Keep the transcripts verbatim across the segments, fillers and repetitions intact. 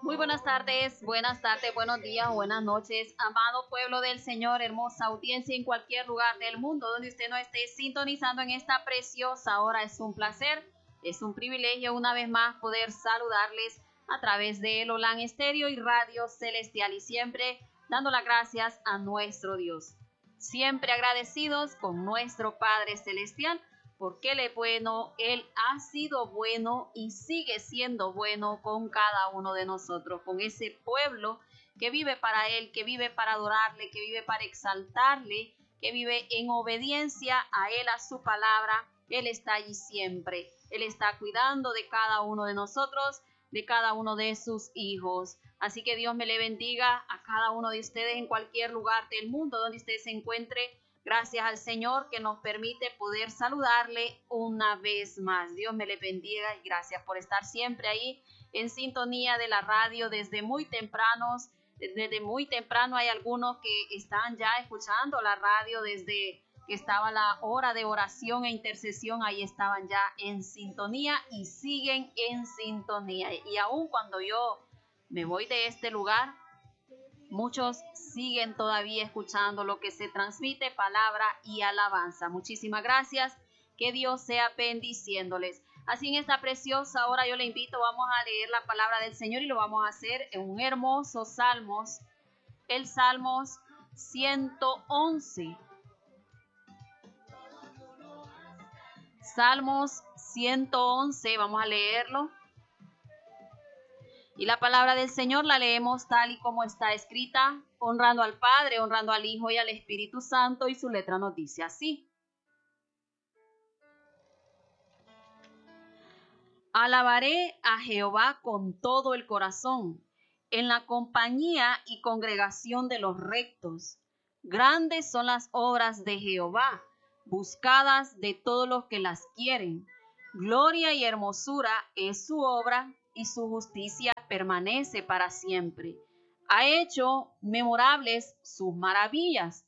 Muy buenas tardes, buenas tardes, buenos días, buenas noches, amado pueblo del Señor, hermosa audiencia en cualquier lugar del mundo donde usted no esté sintonizando en esta preciosa hora. Es un placer, es un privilegio una vez más poder saludarles a través de el Olan Estéreo y Radio Celestial, y siempre dando las gracias a nuestro Dios. Siempre agradecidos con nuestro Padre Celestial, porque Él es bueno, Él ha sido bueno y sigue siendo bueno con cada uno de nosotros, con ese pueblo que vive para Él, que vive para adorarle, que vive para exaltarle, que vive en obediencia a Él, a su palabra. Él está allí siempre, Él está cuidando de cada uno de nosotros, de cada uno de sus hijos. Así que Dios me le bendiga a cada uno de ustedes en cualquier lugar del mundo donde usted se encuentre. Gracias al Señor que nos permite poder saludarle una vez más. Dios me le bendiga y gracias por estar siempre ahí en sintonía de la radio desde muy tempranos. Desde muy temprano hay algunos que están ya escuchando la radio desde que estaba la hora de oración e intercesión. Ahí estaban ya en sintonía y siguen en sintonía. Y aun cuando yo me voy de este lugar, muchos siguen todavía escuchando lo que se transmite, palabra y alabanza. Muchísimas gracias, que Dios sea bendiciéndoles. Así en esta preciosa hora yo le invito, vamos a leer la palabra del Señor y lo vamos a hacer en un hermoso Salmos, el Salmos ciento once. Salmos ciento once, vamos a leerlo. Y la palabra del Señor la leemos tal y como está escrita, honrando al Padre, honrando al Hijo y al Espíritu Santo, y su letra nos dice así. Alabaré a Jehová con todo el corazón, en la compañía y congregación de los rectos. Grandes son las obras de Jehová, buscadas de todos los que las quieren. Gloria y hermosura es su obra, y su justicia permanece para siempre. Ha hecho memorables sus maravillas.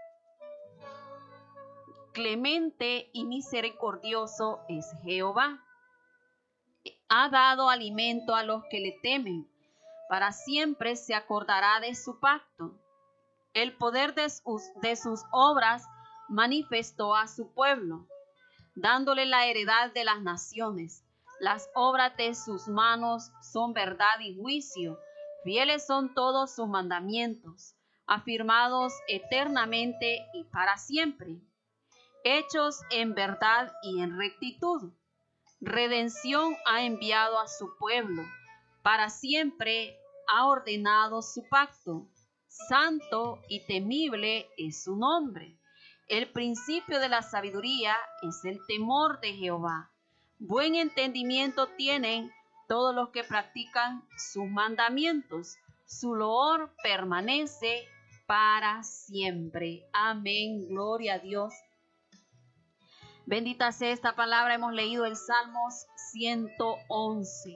Clemente y misericordioso es Jehová. Ha dado alimento a los que le temen. Para siempre se acordará de su pacto. El poder de sus, de sus obras manifestó a su pueblo, dándole la heredad de las naciones. Las obras de sus manos son verdad y juicio. Fieles son todos sus mandamientos, afirmados eternamente y para siempre. Hechos en verdad y en rectitud. Redención ha enviado a su pueblo. Para siempre ha ordenado su pacto. Santo y temible es su nombre. El principio de la sabiduría es el temor de Jehová. Buen entendimiento tienen todos los que practican sus mandamientos. Su loor permanece para siempre. Amén. Gloria a Dios. Bendita sea esta palabra. Hemos leído el Salmos ciento once,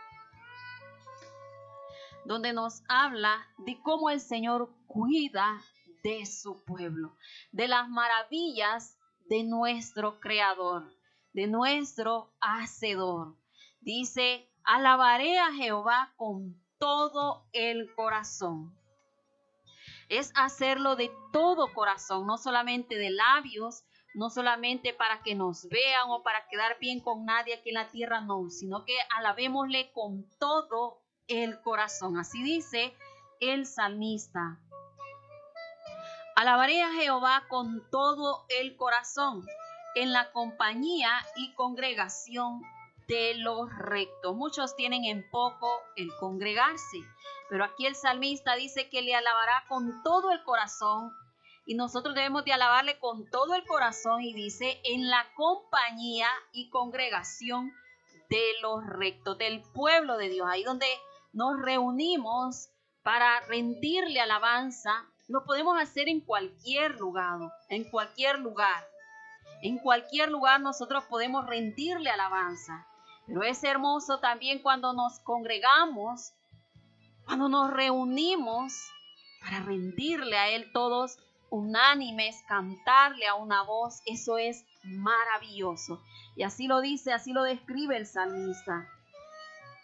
donde nos habla de cómo el Señor cuida de su pueblo, de las maravillas de nuestro Creador, de nuestro Hacedor. Dice, alabaré a Jehová con todo el corazón. Es hacerlo de todo corazón, no solamente de labios, no solamente para que nos vean o para quedar bien con nadie aquí en la tierra, no, sino que alabémosle con todo el corazón. Así dice el salmista. Alabaré a Jehová con todo el corazón, en la compañía y congregación de los rectos. Muchos tienen en poco el congregarse, pero aquí el salmista dice que le alabará con todo el corazón, y nosotros debemos de alabarle con todo el corazón, y dice en la compañía y congregación de los rectos, del pueblo de Dios, ahí donde nos reunimos para rendirle alabanza. Lo podemos hacer en cualquier lugar, en cualquier lugar. En cualquier lugar nosotros podemos rendirle alabanza. Pero es hermoso también cuando nos congregamos, cuando nos reunimos para rendirle a Él todos unánimes, cantarle a una voz. Eso es maravilloso. Y así lo dice, así lo describe el salmista.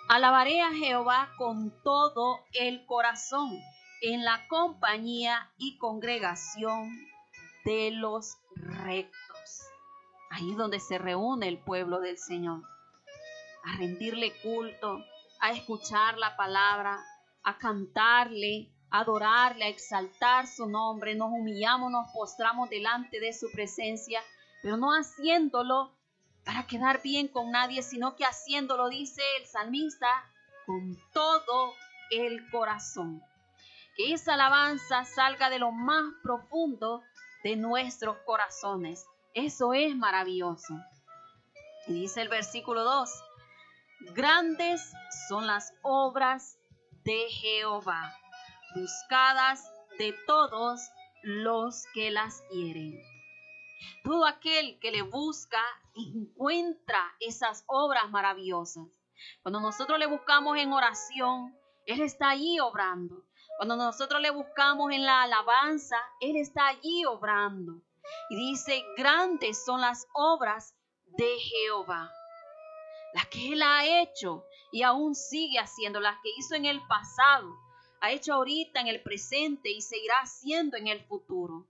Alabaré a Jehová con todo el corazón, en la compañía y congregación de los rectos. Ahí donde se reúne el pueblo del Señor, a rendirle culto, a escuchar la palabra, a cantarle, a adorarle, a exaltar su nombre. Nos humillamos, nos postramos delante de su presencia, pero no haciéndolo para quedar bien con nadie, sino que haciéndolo, dice el salmista, con todo el corazón. Que esa alabanza salga de lo más profundo de nuestros corazones. Eso es maravilloso. Y dice el versículo dos, grandes son las obras de Jehová, buscadas de todos los que las quieren. Todo aquel que le busca encuentra esas obras maravillosas. Cuando nosotros le buscamos en oración, Él está allí obrando. Cuando nosotros le buscamos en la alabanza, Él está allí obrando. Y dice, grandes son las obras de Jehová, las que Él ha hecho y aún sigue haciendo, las que hizo en el pasado, ha hecho ahorita en el presente y seguirá haciendo en el futuro.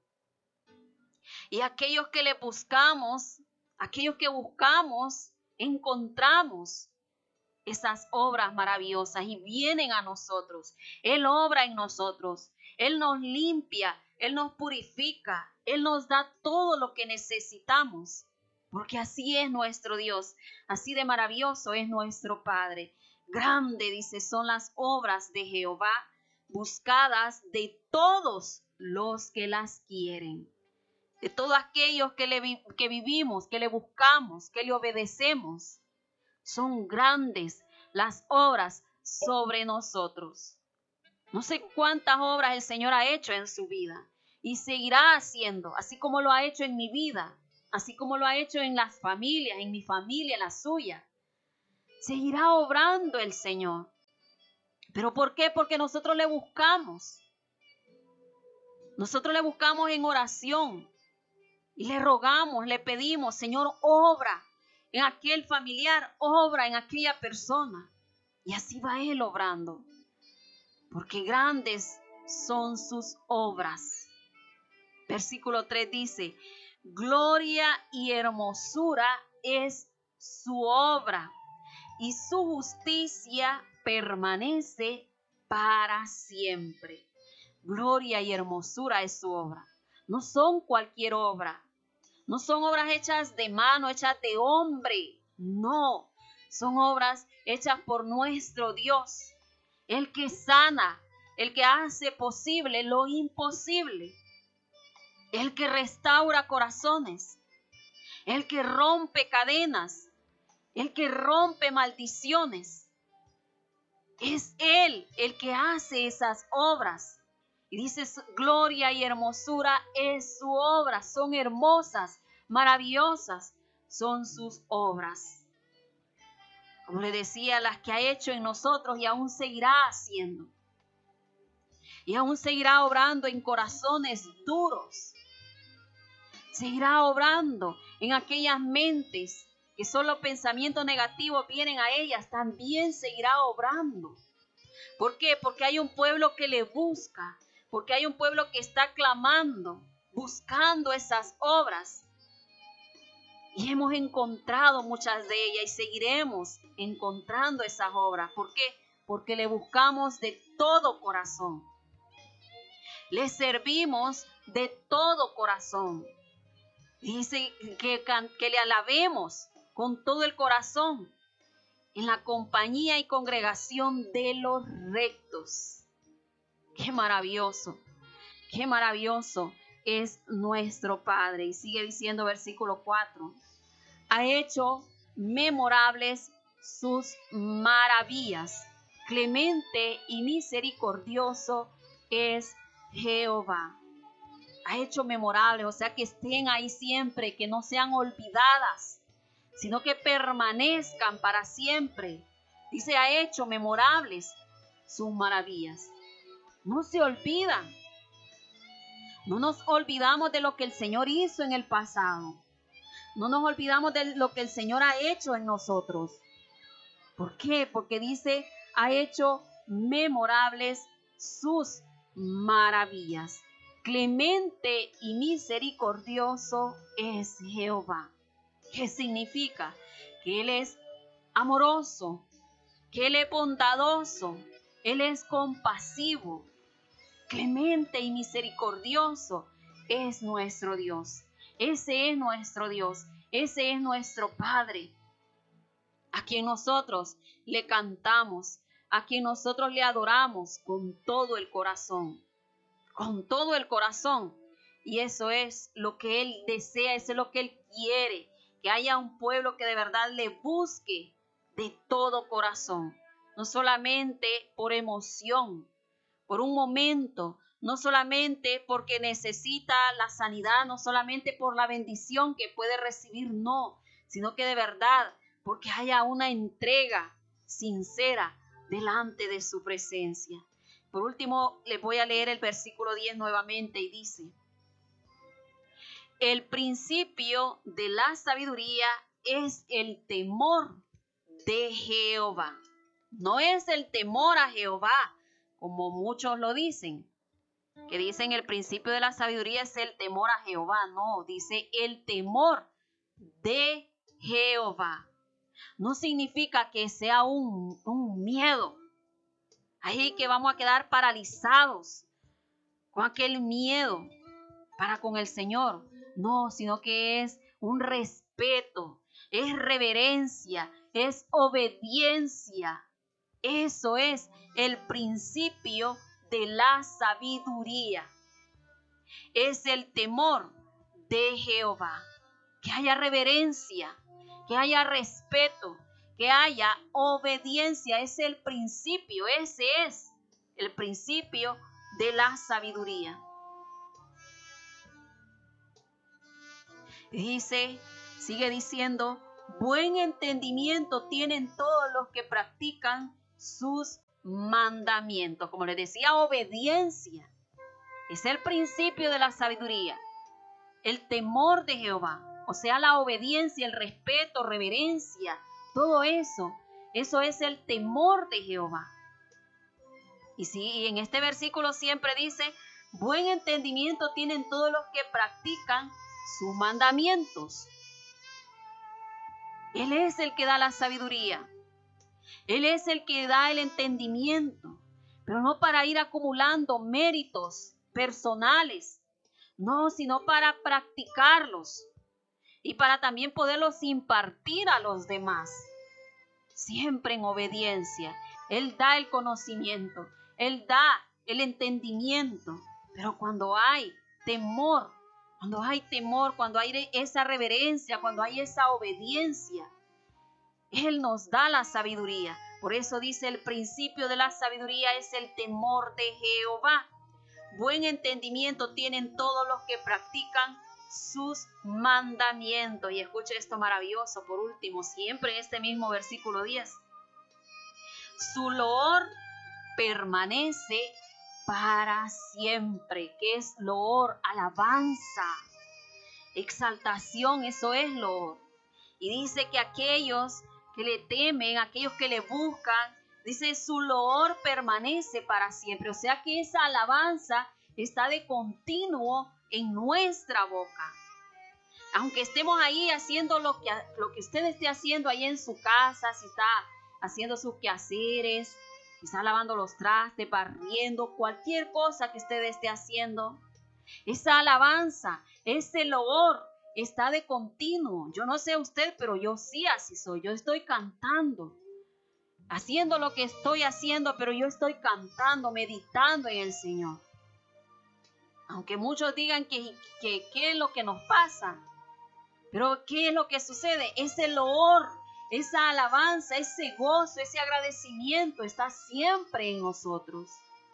Y aquellos que le buscamos, aquellos que buscamos, encontramos esas obras maravillosas y vienen a nosotros. Él obra en nosotros, Él nos limpia, Él nos purifica, Él nos da todo lo que necesitamos, porque así es nuestro Dios, así de maravilloso es nuestro Padre. Grande, dice, son las obras de Jehová, buscadas de todos los que las quieren. De todos aquellos que, le, que vivimos, que le buscamos, que le obedecemos. Son grandes las obras sobre nosotros. No sé cuántas obras el Señor ha hecho en su vida y seguirá haciendo, así como lo ha hecho en mi vida, así como lo ha hecho en las familias, en mi familia, en la suya. Seguirá obrando el Señor. ¿Pero por qué? Porque nosotros le buscamos. Nosotros le buscamos en oración. Y le rogamos, le pedimos, Señor, obra en aquel familiar, obra en aquella persona. Y así va Él obrando. Porque grandes son sus obras. Versículo tres dice, gloria y hermosura es su obra, y su justicia permanece para siempre. Gloria y hermosura es su obra. No son cualquier obra. No son obras hechas de mano, hechas de hombre. No, son obras hechas por nuestro Dios. El que sana, el que hace posible lo imposible. El que restaura corazones. El que rompe cadenas. El que rompe maldiciones. Es Él el que hace esas obras. Y dice, gloria y hermosura es su obra. Son hermosas, maravillosas son sus obras. Como le decía, las que ha hecho en nosotros y aún seguirá haciendo. Y aún seguirá obrando en corazones duros. Seguirá obrando en aquellas mentes que solo pensamientos negativos vienen a ellas. También seguirá obrando. ¿Por qué? Porque hay un pueblo que le busca. Porque hay un pueblo que está clamando, buscando esas obras. Y hemos encontrado muchas de ellas y seguiremos encontrando esas obras. ¿Por qué? Porque le buscamos de todo corazón. Le servimos de todo corazón. Dice que, que le alabemos con todo el corazón en la compañía y congregación de los rectos. Qué maravilloso, qué maravilloso es nuestro Padre. Y sigue diciendo versículo cuatro. Ha hecho memorables sus maravillas. Clemente y misericordioso es Jehová. Ha hecho memorables, o sea que estén ahí siempre, que no sean olvidadas, sino que permanezcan para siempre. Dice, ha hecho memorables sus maravillas. No se olvidan. No nos olvidamos de lo que el Señor hizo en el pasado. No nos olvidamos de lo que el Señor ha hecho en nosotros. ¿Por qué? Porque dice, ha hecho memorables sus maravillas. Clemente y misericordioso es Jehová. ¿Qué significa? Que Él es amoroso, que Él es bondadoso, Él es compasivo, clemente y misericordioso es nuestro Dios. Ese es nuestro Dios, ese es nuestro Padre, a quien nosotros le cantamos, a quien nosotros le adoramos con todo el corazón, con todo el corazón. Y eso es lo que Él desea, eso es lo que Él quiere, que haya un pueblo que de verdad le busque de todo corazón, no solamente por emoción, por un momento, no solamente porque necesita la sanidad, no solamente por la bendición que puede recibir, no, sino que de verdad, porque haya una entrega sincera delante de su presencia. Por último, les voy a leer el versículo diez nuevamente y dice: el principio de la sabiduría es el temor de Jehová. No es el temor a Jehová, como muchos lo dicen, que dicen el principio de la sabiduría es el temor a Jehová. No, dice el temor de Jehová. No significa que sea un, un miedo, ahí que vamos a quedar paralizados con aquel miedo para con el Señor. No, sino que es un respeto, es reverencia, es obediencia. Eso es el principio de la sabiduría. Es el temor de Jehová. Que haya reverencia, que haya respeto, que haya obediencia. Es el principio, ese es el principio de la sabiduría. Dice, sigue diciendo, buen entendimiento tienen todos los que practican sus mandamientos. Como les decía, obediencia es el principio de la sabiduría. El temor de Jehová, o sea, la obediencia, el respeto, reverencia, todo eso, eso es el temor de Jehová. Y sí, en este versículo siempre dice, buen entendimiento tienen todos los que practican sus mandamientos. Él es el que da la sabiduría. Él es el que da el entendimiento, pero no para ir acumulando méritos personales, no, sino para practicarlos y para también poderlos impartir a los demás. Siempre en obediencia. Él da el conocimiento, Él da el entendimiento, pero cuando hay temor, cuando hay temor, cuando hay esa reverencia, cuando hay esa obediencia, Él nos da la sabiduría. Por eso dice, el principio de la sabiduría es el temor de Jehová. Buen entendimiento tienen todos los que practican sus mandamientos. Y escuche esto maravilloso, por último, siempre en este mismo versículo diez. Su loor permanece para siempre. ¿Qué es loor? Alabanza, exaltación, eso es loor. Y dice que aquellos que le temen, aquellos que le buscan, dice su loor permanece para siempre. O sea que esa alabanza está de continuo en nuestra boca. Aunque estemos ahí haciendo lo que, lo que usted esté haciendo ahí en su casa, si está haciendo sus quehaceres, quizás lavando los trastes, barriendo, cualquier cosa que usted esté haciendo, esa alabanza, ese loor está de continuo. Yo no sé usted, pero yo sí así soy. Yo estoy cantando, haciendo lo que estoy haciendo, pero yo estoy cantando, meditando en el Señor. Aunque muchos digan que, que qué es lo que nos pasa, pero qué es lo que sucede, ese loor, esa alabanza, ese gozo, ese agradecimiento está siempre en nosotros.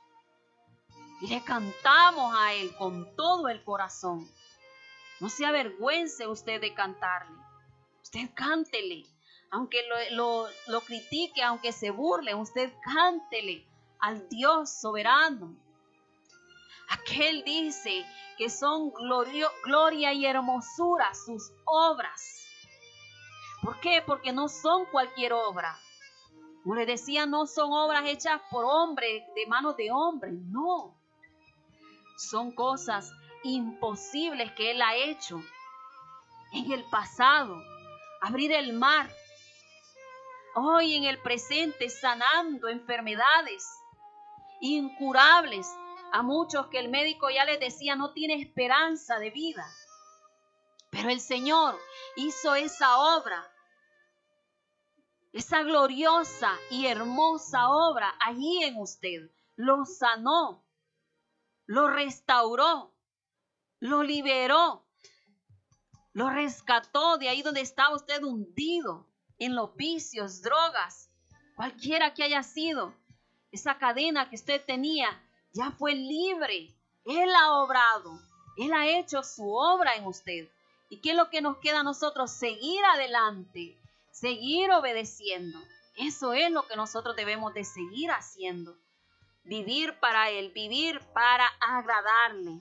Y le cantamos a Él con todo el corazón. No se avergüence usted de cantarle. Usted cántele. Aunque lo, lo, lo critique, aunque se burle, usted cántele al Dios soberano. Aquel dice que son glorio, gloria y hermosura sus obras. ¿Por qué? Porque no son cualquier obra. Como les decía, no son obras hechas por hombres, de manos de hombres, no. Son cosas imposibles que Él ha hecho en el pasado. Abrir el mar. Hoy en el presente, sanando enfermedades incurables a muchos que el médico ya les decía no tiene esperanza de vida. Pero el Señor hizo esa obra, esa gloriosa y hermosa obra allí en usted. Lo sanó, lo restauró, lo liberó, lo rescató de ahí donde estaba usted hundido, en los vicios, drogas, cualquiera que haya sido. Esa cadena que usted tenía ya fue libre. Él ha obrado, Él ha hecho su obra en usted. ¿Y qué es lo que nos queda a nosotros? Seguir adelante, seguir obedeciendo. Eso es lo que nosotros debemos de seguir haciendo. Vivir para Él, vivir para agradarle.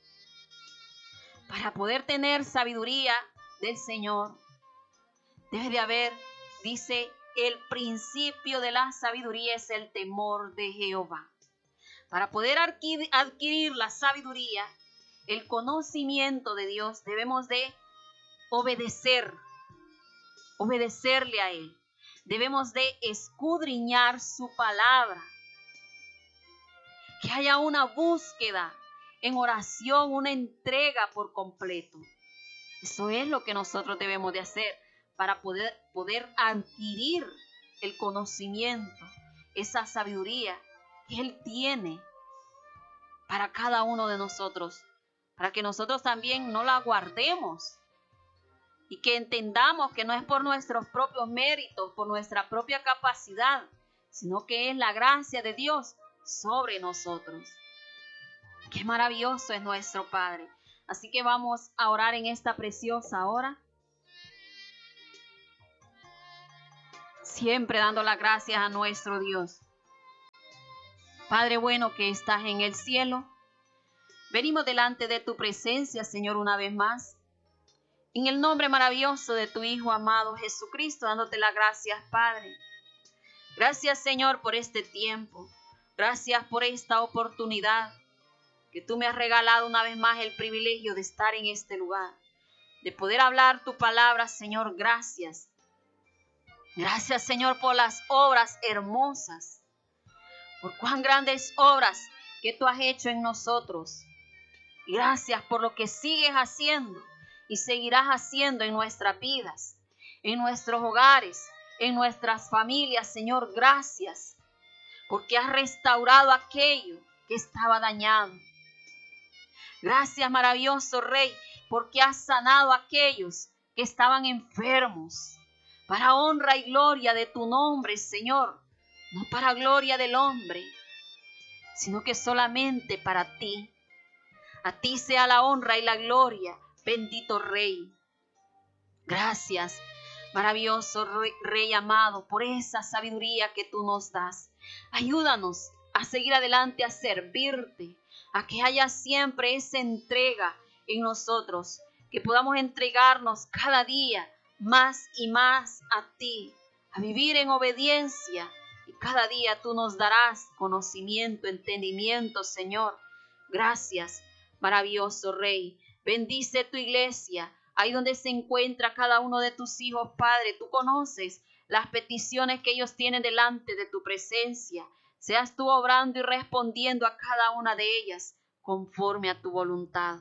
Para poder tener sabiduría del Señor, debe de haber, dice, el principio de la sabiduría es el temor de Jehová. Para poder adquirir, adquirir la sabiduría, el conocimiento de Dios, debemos de obedecer, obedecerle a Él. Debemos de escudriñar su palabra. Que haya una búsqueda en oración, una entrega por completo. Eso es lo que nosotros debemos de hacer para poder, poder adquirir el conocimiento, esa sabiduría que Él tiene para cada uno de nosotros, para que nosotros también no la guardemos y que entendamos que no es por nuestros propios méritos, por nuestra propia capacidad, sino que es la gracia de Dios sobre nosotros. Qué maravilloso es nuestro Padre. Así que vamos a orar en esta preciosa hora. Siempre dando las gracias a nuestro Dios. Padre bueno que estás en el cielo, venimos delante de tu presencia, Señor, una vez más. En el nombre maravilloso de tu Hijo amado Jesucristo, dándote las gracias, Padre. Gracias, Señor, por este tiempo. Gracias por esta oportunidad que tú me has regalado una vez más el privilegio de estar en este lugar, de poder hablar tu palabra, Señor. Gracias. Gracias, Señor, por las obras hermosas, por cuán grandes obras que tú has hecho en nosotros. Gracias por lo que sigues haciendo y seguirás haciendo en nuestras vidas, en nuestros hogares, en nuestras familias, Señor. Gracias porque has restaurado aquello que estaba dañado. Gracias, maravilloso Rey, porque has sanado a aquellos que estaban enfermos. Para honra y gloria de tu nombre, Señor. No para gloria del hombre, sino que solamente para ti. A ti sea la honra y la gloria, bendito Rey. Gracias, maravilloso Rey, Rey amado, por esa sabiduría que tú nos das. Ayúdanos a seguir adelante, a servirte, a que haya siempre esa entrega en nosotros, que podamos entregarnos cada día más y más a ti, a vivir en obediencia, y cada día tú nos darás conocimiento, entendimiento, Señor. Gracias, maravilloso Rey. Bendice tu iglesia, ahí donde se encuentra cada uno de tus hijos, Padre. Tú conoces las peticiones que ellos tienen delante de tu presencia. Seas tú obrando y respondiendo a cada una de ellas conforme a tu voluntad.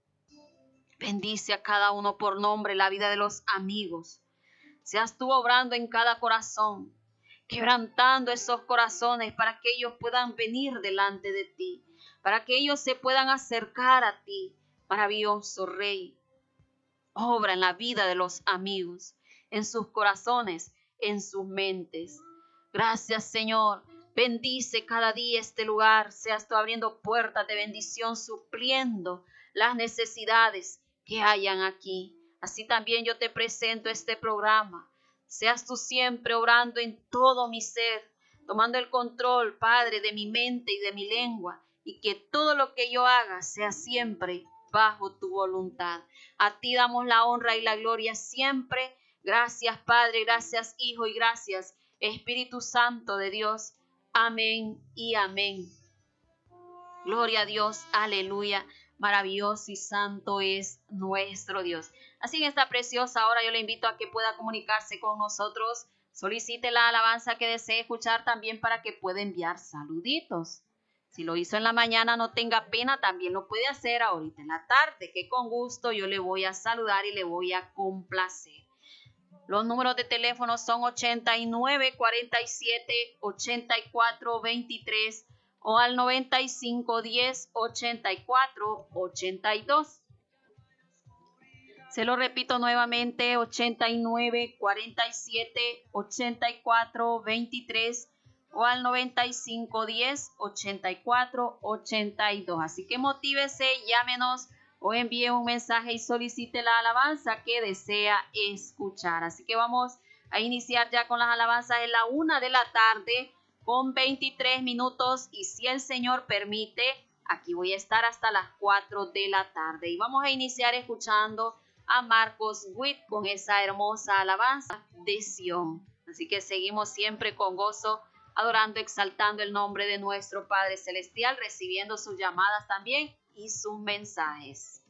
Bendice a cada uno por nombre la vida de los amigos. Seas tú obrando en cada corazón, quebrantando esos corazones para que ellos puedan venir delante de ti, para que ellos se puedan acercar a ti, maravilloso Rey. Obra en la vida de los amigos, en sus corazones, en sus mentes. Gracias, Señor. Bendice cada día este lugar. Seas tú abriendo puertas de bendición, supliendo las necesidades que hayan aquí. Así también yo te presento este programa. Seas tú siempre obrando en todo mi ser, tomando el control, Padre, de mi mente y de mi lengua, y que todo lo que yo haga sea siempre bajo tu voluntad. A ti damos la honra y la gloria siempre. Gracias, Padre, gracias, Hijo, y gracias Espíritu Santo de Dios. Amén y amén. Gloria a Dios, aleluya. Maravilloso y santo es nuestro Dios. Así en esta preciosa hora yo le invito a que pueda comunicarse con nosotros. Solicite la alabanza que desee escuchar también para que pueda enviar saluditos. Si lo hizo en la mañana, no tenga pena, también lo puede hacer ahorita en la tarde, que con gusto yo le voy a saludar y le voy a complacer. Los números de teléfono son ochenta y nueve, cuarenta y siete, ochenta y cuatro, veintitrés o al noventa y cinco, diez, ochenta y cuatro, ochenta y dos. Se lo repito nuevamente, ochenta y nueve, cuarenta y siete, ochenta y cuatro, veintitrés o al noventa y cinco, diez, ochenta y cuatro, ochenta y dos. Así que motívese, llámenos o envíe un mensaje y solicite la alabanza que desea escuchar. Así que vamos a iniciar ya con las alabanzas en la una de la tarde con veintitrés minutos y si el Señor permite, aquí voy a estar hasta las cuatro de la tarde. Y vamos a iniciar escuchando a Marcos Witt con esa hermosa alabanza de Sión. Así que seguimos siempre con gozo, adorando, exaltando el nombre de nuestro Padre Celestial, recibiendo sus llamadas también y sus mensajes.